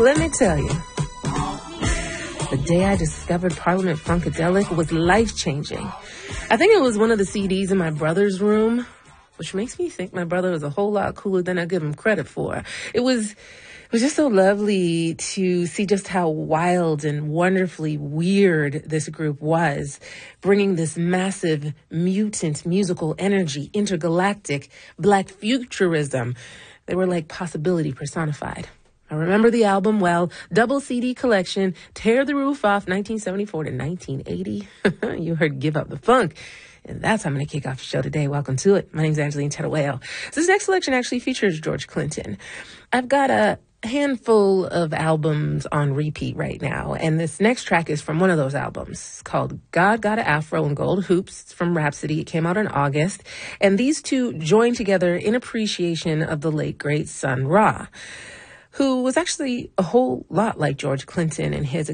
Let me tell you, the day I discovered Parliament Funkadelic was life-changing. I think it was one of the CDs in my brother's room, which makes me think my brother was a whole lot cooler than I give him credit for. It was just so lovely to see just how wild and wonderfully weird this group was, bringing this massive mutant musical energy, intergalactic black futurism. They were like possibility personified. I remember the album well. Double CD collection, Tear the Roof Off, 1974 to 1980. You heard Give Up the Funk. And that's how I'm going to kick off the show today. Welcome to it. My name's Angeline Tettawale. This next selection actually features George Clinton. I've got a handful of albums on repeat right now, and this next track is from one of those albums. It's called God Got a Afro and Gold Hoops. It's from Rhapsody. It came out in August, and these two joined together in appreciation of the late great Sun Ra, who was actually a whole lot like George Clinton in his